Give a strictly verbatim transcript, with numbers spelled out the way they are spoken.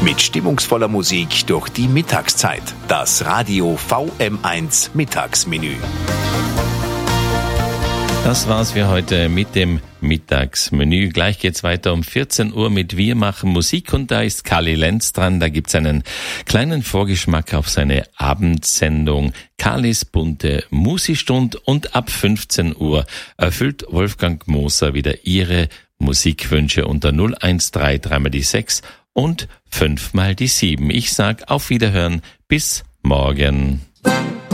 Mit stimmungsvoller Musik durch die Mittagszeit. Das Radio V M eins Mittagsmenü. Das war's für heute mit dem Mittagsmenü. Gleich geht's weiter um vierzehn Uhr mit Wir machen Musik und da ist Kali Lenz dran. Da gibt's einen kleinen Vorgeschmack auf seine Abendsendung Kalis bunte Musistund und ab fünfzehn Uhr erfüllt Wolfgang Moser wieder Ihre Musikwünsche unter null eins drei drei mal die sechs und fünf mal die sieben. Ich sag auf Wiederhören, bis morgen.